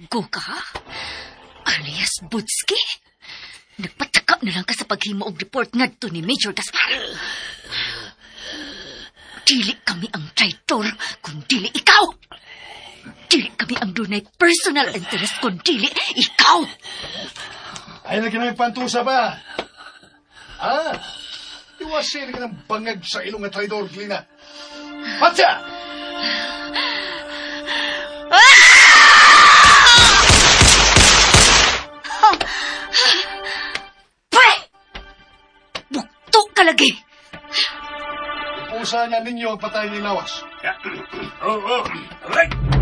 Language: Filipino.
Dunggo ka? Alias Budski? Nagpataka na lang ka sa paghimo og report ngadto ni Major Gaspar. Dili kami ang traitor, kundi ikaw. Dili kami ang dunay personal interest, kundi ikaw. Ay, naginang pantusa ba? Iwasin ka ng bangag sa ilong at traidor, Glina. Patya! Pre! Bukto ka lagi! Ipusa niya ninyo ang patay ni Lawas. Oo, right.